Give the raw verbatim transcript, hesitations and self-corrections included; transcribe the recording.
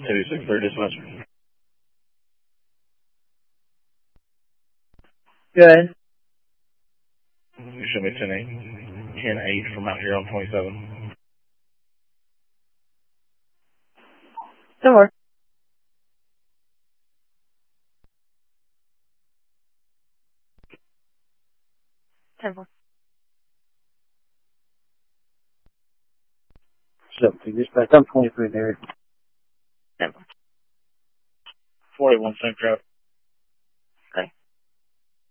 two, six three dispatch. Good. You show me ten eight. ten eight from out here on twenty-seven. Some more. ten four. seven dispatch, I'm twenty-three there. ten four. forty-one, same crowd.